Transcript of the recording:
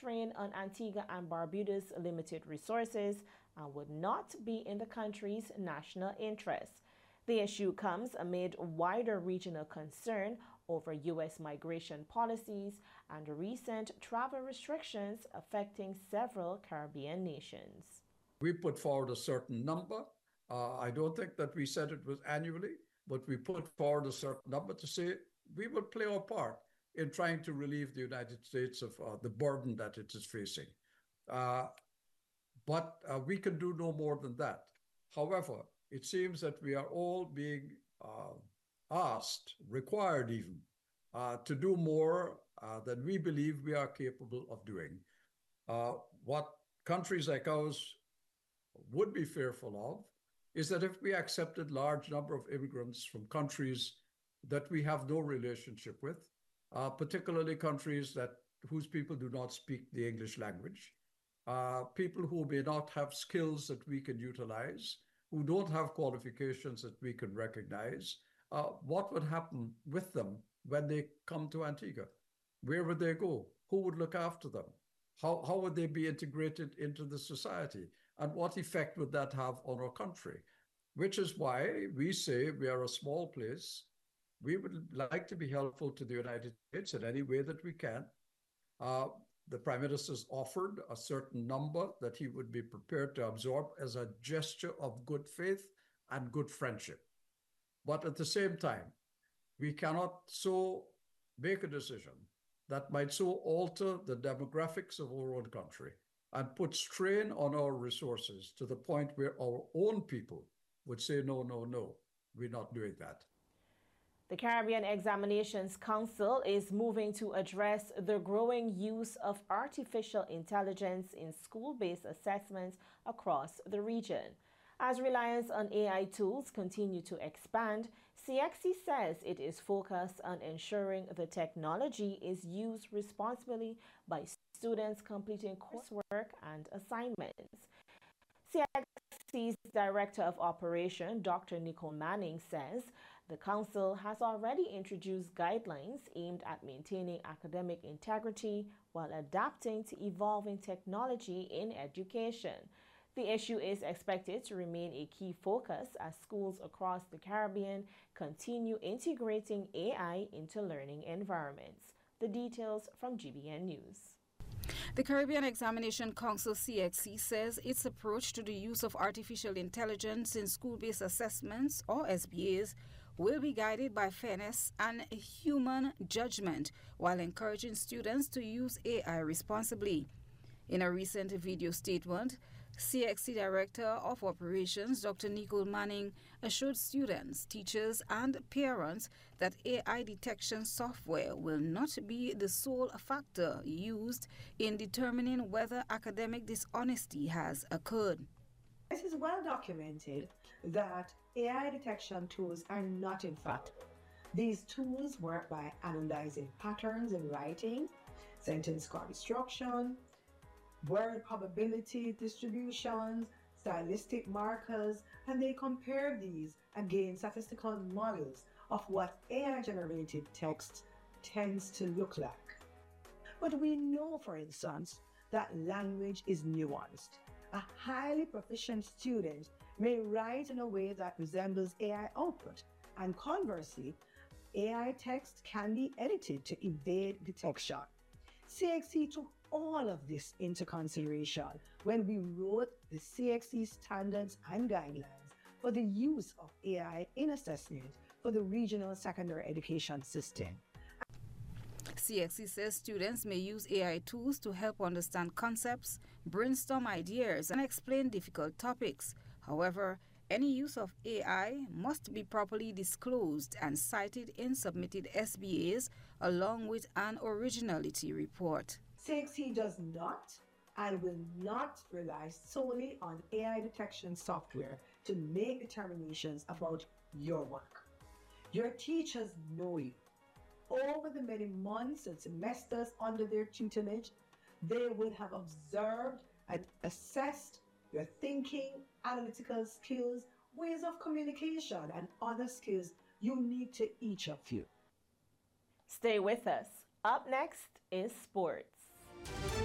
strain on Antigua and Barbuda's limited resources and would not be in the country's national interest. The issue comes amid wider regional concern over U.S. migration policies and recent travel restrictions affecting several Caribbean nations. We put forward a certain number. I don't think that we said it was annually, but we put forward a certain number to say we will play our part in trying to relieve the United States of the burden that it is facing. But we can do no more than that. However, it seems that we are all being asked, required even, to do more than we believe we are capable of doing. What countries like ours would be fearful of is that if we accepted large number of immigrants from countries that we have no relationship with, particularly countries whose people do not speak the English language, people who may not have skills that we can utilize, who don't have qualifications that we can recognize, what would happen with them when they come to Antigua? Where would they go? Who would look after them? How would they be integrated into the society? And what effect would that have on our country? Which is why we say we are a small place. We would like to be helpful to the United States in any way that we can. The Prime Minister's offered a certain number that he would be prepared to absorb as a gesture of good faith and good friendship. But at the same time, we cannot so make a decision that might so alter the demographics of our own country and put strain on our resources to the point where our own people would say, no, no, no, we're not doing that. The Caribbean Examinations Council is moving to address the growing use of artificial intelligence in school-based assessments across the region. As reliance on AI tools continue to expand, CXC says it is focused on ensuring the technology is used responsibly by students completing coursework and assignments. CXC's Director of Operation, Dr. Nicole Manning, says the Council has already introduced guidelines aimed at maintaining academic integrity while adapting to evolving technology in education. The issue is expected to remain a key focus as schools across the Caribbean continue integrating AI into learning environments. The details from GBN News. The Caribbean Examination Council CXC says its approach to the use of artificial intelligence in school-based assessments, or SBAs, will be guided by fairness and human judgment while encouraging students to use AI responsibly. In a recent video statement, CXC Director of Operations Dr. Nicole Manning assured students, teachers, and parents that AI detection software will not be the sole factor used in determining whether academic dishonesty has occurred. It is well documented that AI detection tools are not in fact. These tools work by analyzing patterns in writing, sentence construction, word probability distributions, stylistic markers, and they compare these against statistical models of what AI-generated text tends to look like. But we know, for instance, that language is nuanced. A highly proficient student may write in a way that resembles AI output, and conversely, AI text can be edited to evade detection. CXC took all of this into consideration when we wrote the CXC standards and guidelines for the use of AI in assessment for the regional secondary education system. CXC says students may use AI tools to help understand concepts, brainstorm ideas, and explain difficult topics. However, any use of AI must be properly disclosed and cited in submitted SBAs along with an originality report. CXC does not and will not rely solely on AI detection software to make determinations about your work. Your teachers know you. Over the many months and semesters under their tutelage, they would have observed and assessed your thinking, analytical skills, ways of communication, and other skills unique to each of you. Stay with us. Up next is sports.